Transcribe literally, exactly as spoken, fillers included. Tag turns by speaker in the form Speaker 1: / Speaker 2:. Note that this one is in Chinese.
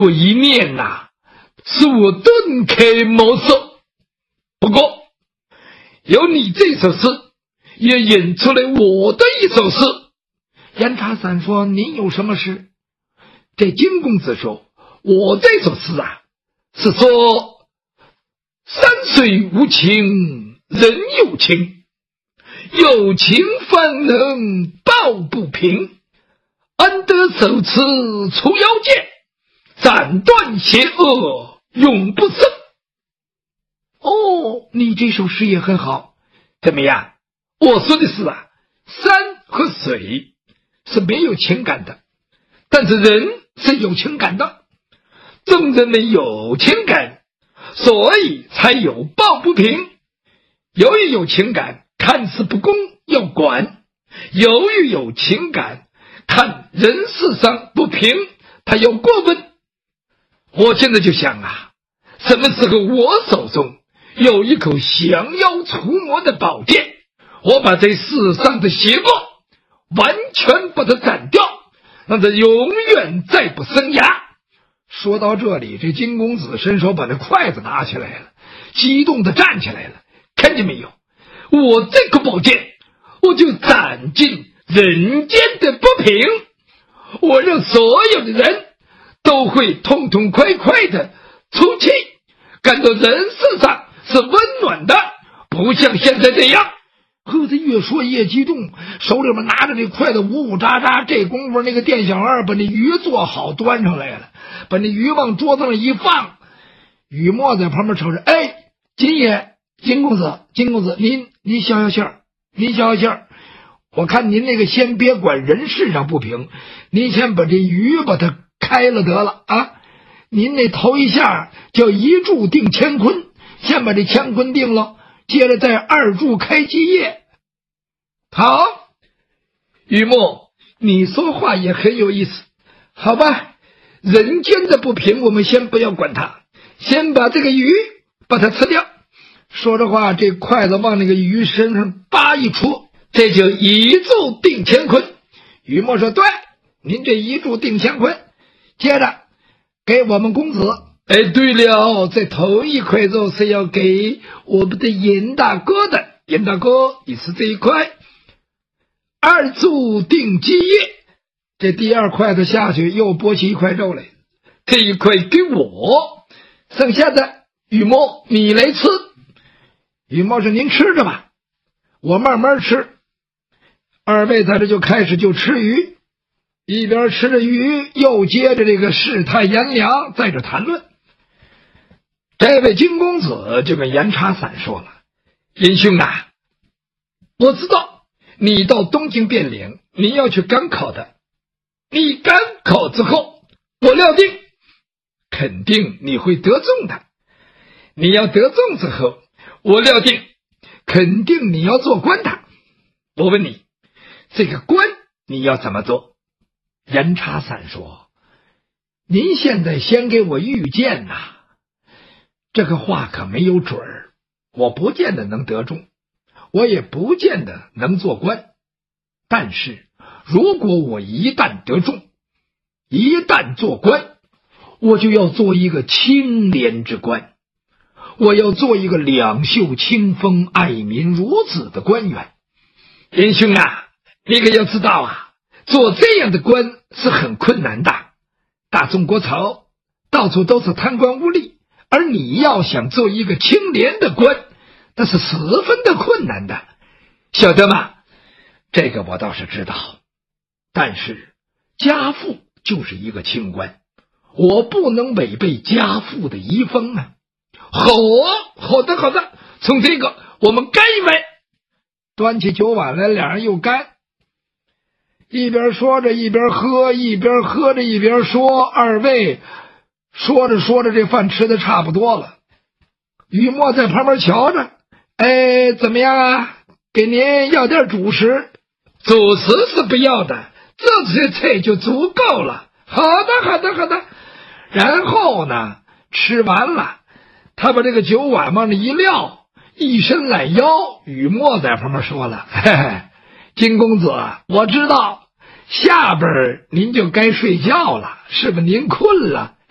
Speaker 1: 我一念呐、啊，使我顿开茅塞。不过有你这首诗，也引出来我的一首诗。严查三说：“您有什么诗？”这金公子说：“我这首诗啊，是说山水无情人有情，有情方能抱不平，安得手持除妖剑，斩断邪恶永不生。”哦，你这首诗也很好。怎么样？我说的是啊，山和水是没有情感的，但是人是有情感的。众人们有情感，所以才有抱不平。由于有情感，看似不公要管；由于有情感，看人事上不平，他要过问。我现在就想啊，什么时候我手中有一口降妖除魔的宝剑，我把这世上的邪恶完全把它斩掉，让它永远再不生芽。说到这里，这金公子伸手把那筷子拿起来了，激动的站起来了。看见没有，我这口宝剑，我就斩尽人间的不平，我让所有的人都会痛痛快快的出气，感到人世上是温暖的，不像现在这样。呵，他越说越激动，手里面拿着那筷子呜呜喳喳。这功夫，那个店小二把那鱼做好端上来了，把那鱼往桌子上一放。雨墨在旁边瞅着，哎，金爷，金公子，金公子，您您消消气儿，您消消气儿。我看您那个先别管人事上不平，您先把这鱼把它开了得了啊！您那头一下叫一柱定乾坤，先把这乾坤定了，接着再二柱开基业。好，雨墨，你说话也很有意思。好吧，人间的不平我们先不要管它，先把这个鱼把它吃掉。说着话，这筷子往那个鱼身上叭一戳，这就一柱定乾坤。雨墨说：“对，您这一柱定乾坤。”接着给我们公子。哎，对了，这头一块肉是要给我们的严大哥的。严大哥，你是这一块。二柱定基业，这第二筷子下去又拨起一块肉来，这一块给我，剩下的雨墨你来吃。雨墨说：“您吃着吧，我慢慢吃。”二位在这就开始就吃鱼，一边吃着鱼，又接着这个世态炎凉，在这谈论。这位金公子就跟严查散说了：“严兄啊，我知道你到东京汴岭，你要去赶考的。你赶考之后，我料定肯定你会得中的。你要得中之后，我料定肯定你要做官的。我问你，这个官你要怎么做？”严查散说：“您现在先给我御剑呐、啊，这个话可没有准儿，我不见得能得中，我也不见得能做官。但是如果我一旦得中，一旦做官，我就要做一个清廉之官，我要做一个两袖清风、爱民如子的官员。严兄啊，你可要知道啊，做这样的官是很困难的。大中国朝到处都是贪官污吏，而你要想做一个清廉的官，那是十分的困难的，晓得吗？”这个我倒是知道，但是家父就是一个清官，我不能违背家父的遗风啊。好啊，好的好的，从这个我们干一杯。端起酒碗来，两人又干。一边说着一边喝，一边喝着一边说。二位说着说着，这饭吃的差不多了。雨墨在旁边瞧着，哎，怎么样啊？给您要点主食。主食是不要的，这些菜就足够了。好的好的好的。然后呢，吃完了，他把这个酒碗往那一撂，一伸懒腰。雨墨在旁边说了：“嘿嘿，金公子，我知道下边您就该睡觉了，是不是您困了？